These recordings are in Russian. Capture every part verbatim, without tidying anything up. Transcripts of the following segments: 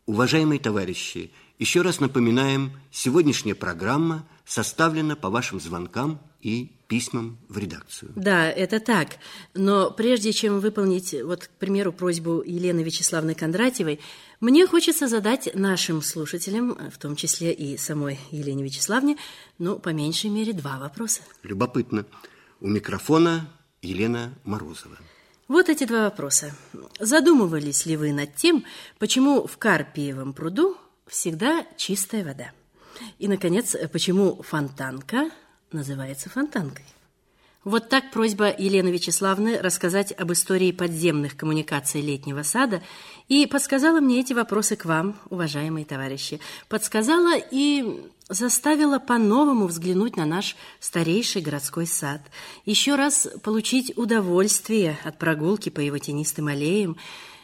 Уважаемые товарищи, еще раз напоминаем, сегодняшняя программа составлена по вашим звонкам и письмам в редакцию. Да, это так. Но прежде чем выполнить, вот, к примеру, просьбу Елены Вячеславны Кондратьевой, мне хочется задать нашим слушателям, в том числе и самой Елене Вячеславне, ну, по меньшей мере, два вопроса. Любопытно. У микрофона Елена Морозова. Вот эти два вопроса. Задумывались ли вы над тем, почему в Карпиевом пруду всегда чистая вода? И, наконец, почему фонтанка называется фонтанкой? Вот так просьба Елены Вячеславны рассказать об истории подземных коммуникаций Летнего сада и подсказала мне эти вопросы к вам, уважаемые товарищи. Подсказала и заставила по-новому взглянуть на наш старейший городской сад, еще раз получить удовольствие от прогулки по его тенистым аллеям,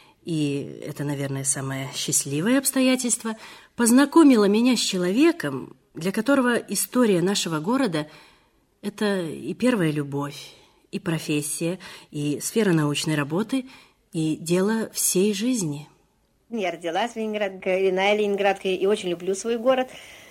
и это, наверное, самое счастливое обстоятельство, познакомила меня с человеком, для которого история нашего города – это и первая любовь, и профессия, и сфера научной работы, и дело всей жизни. Я родилась в Ленинграде, коренная ленинградка, и очень люблю свой город.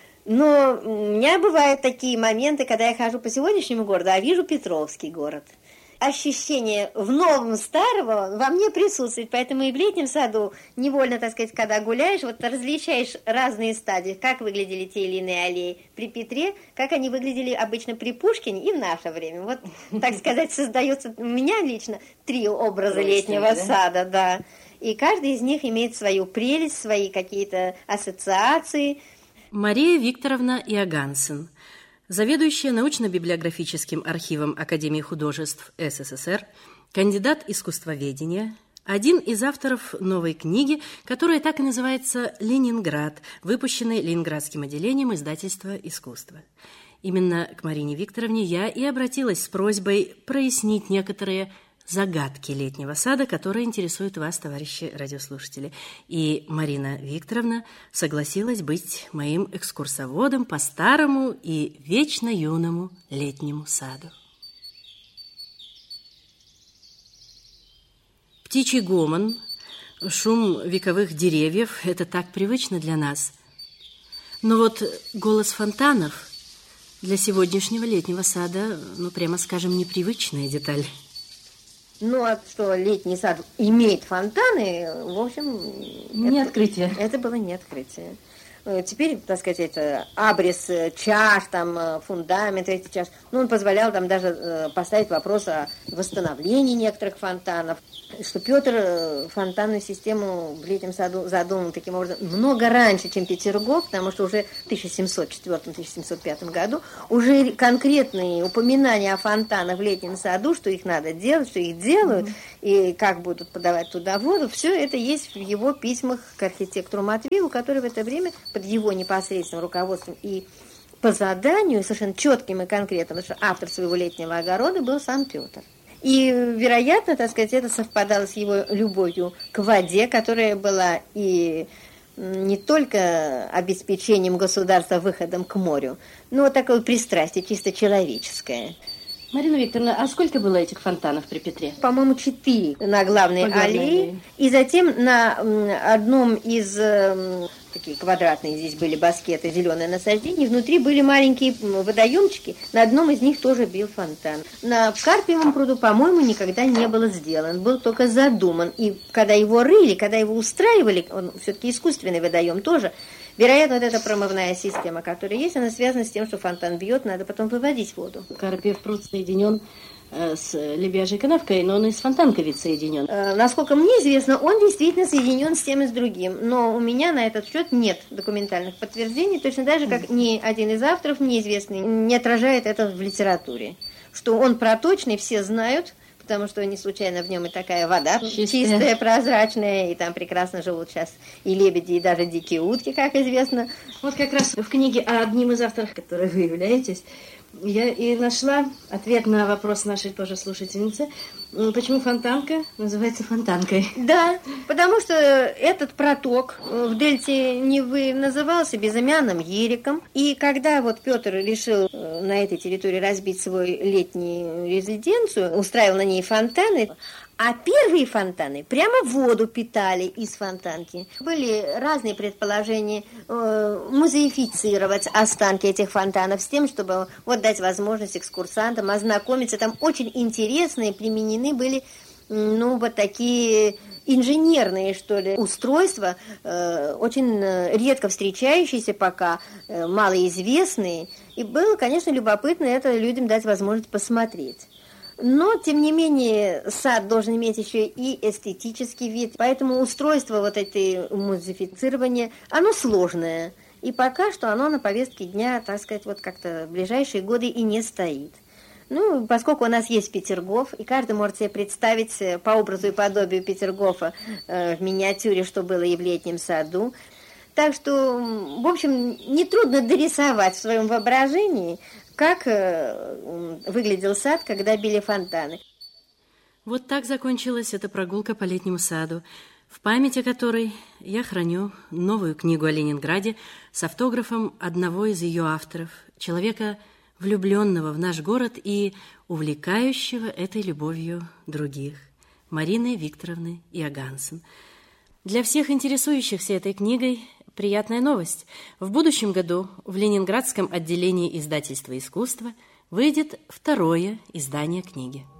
Но у меня бывают такие моменты, когда я хожу по сегодняшнему городу, а вижу Петровский город. Ощущение в новом старого во мне присутствует, поэтому и в Летнем саду невольно, так сказать, когда гуляешь, вот различаешь разные стадии, как выглядели те или иные аллеи при Петре, как они выглядели обычно при Пушкине и в наше время. Вот, так сказать, создается у меня лично три образа Летнего сада, да. И каждый из них имеет свою прелесть, свои какие-то ассоциации. Мария Викторовна Иогансен, заведующая научно-библиографическим архивом Академии художеств СССР, кандидат искусствоведения, один из авторов новой книги, которая так и называется «Ленинград», выпущенной Ленинградским отделением издательства «Искусство». Именно к Марине Викторовне я и обратилась с просьбой прояснить некоторые загадки Летнего сада, которые интересуют вас, товарищи радиослушатели. И Марина Викторовна согласилась быть моим экскурсоводом по старому и вечно юному Летнему саду. Птичий гомон, шум вековых деревьев – это так привычно для нас. Но вот голос фонтанов для сегодняшнего Летнего сада, ну, прямо скажем, непривычная деталь. Ну, а что Летний сад имеет фонтаны, в общем... Не это, открытие. Это было не открытие. Теперь, так сказать, это абрис чаш, там, фундамент этих чаш, ну, он позволял там даже поставить вопрос о восстановлении некоторых фонтанов, что Петр фонтанную систему в Летнем саду задумал таким образом много раньше, чем Петергоф, потому что уже в тысяча семьсот четвёртом — тысяча семьсот пятом году уже конкретные упоминания о фонтанах в Летнем саду, что их надо делать, что их делают, mm-hmm. и как будут подавать туда воду, все это есть в его письмах к архитектору Матвееву, который в это время под его непосредственным руководством и по заданию, совершенно четким и конкретным, потому что автор своего Летнего огорода был сам Петр. И, вероятно, так сказать, это совпадало с его любовью к воде, которая была и не только обеспечением государства выходом к морю, но такое пристрастие чисто человеческое. Марина Викторовна, а сколько было этих фонтанов при Петре? По-моему, четыре на главной аллее. И затем на одном из... такие квадратные здесь были баскеты, зеленое насаждение, внутри были маленькие водоемчики, на одном из них тоже бил фонтан. На Карпиевом пруду, по-моему, никогда не было сделан, был только задуман. И когда его рыли, когда его устраивали, он все-таки искусственный водоем тоже, вероятно, вот эта промывная система, которая есть, она связана с тем, что фонтан бьет, надо потом выводить воду. Карпиев пруд соединен с Лебяжьей канавкой, но он и с фонтанкой ведь соединен. Э, насколько мне известно, он действительно соединен с тем и с другим. Но у меня на этот счет нет документальных подтверждений, точно так же, как ни один из авторов, неизвестный, не отражает это в литературе. Что он проточный, все знают, потому что не случайно в нем и такая вода чистая. чистая, прозрачная, и там прекрасно живут сейчас и лебеди, и даже дикие утки, как известно. Вот как раз в книге одним из авторов, которой вы являетесь, я и нашла ответ на вопрос нашей тоже слушательницы, почему фонтанка называется фонтанкой. Да, потому что этот проток в дельте Невы назывался безымянным Ериком. И когда вот Петр решил на этой территории разбить свою летнюю резиденцию, устраивал на ней фонтаны, А первые фонтаны прямо воду питали из фонтанки. Были разные предположения э, музеифицировать останки этих фонтанов с тем, чтобы вот дать возможность экскурсантам ознакомиться. Там очень интересные применены были, ну, вот такие инженерные, что ли, устройства, э, очень редко встречающиеся пока, э, малоизвестные. И было, конечно, любопытно это людям дать возможность посмотреть. Но, тем не менее, сад должен иметь еще и эстетический вид, поэтому устройство вот этой музеифицирования, оно сложное. И пока что оно на повестке дня, так сказать, вот как-то в ближайшие годы и не стоит. Ну, поскольку у нас есть Петергоф, и каждый может себе представить по образу и подобию Петергофа э, в миниатюре, что было и в летнем саду. Так что, в общем, нетрудно дорисовать в своем воображении, как э, выглядел сад, когда били фонтаны. Вот так закончилась эта прогулка по летнему саду, в память о которой я храню новую книгу о Ленинграде с автографом одного из ее авторов, человека, влюбленного в наш город и увлекающего этой любовью других, Марины Викторовны Иогансен. Для всех интересующихся этой книгой приятная новость. В будущем году в Ленинградском отделении издательства «Искусство» выйдет второе издание книги.